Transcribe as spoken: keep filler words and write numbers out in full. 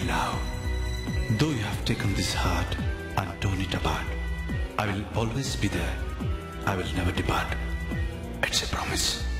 love. Though you have taken this heart and torn it apart, I will always be there. I will never depart. It's a promise.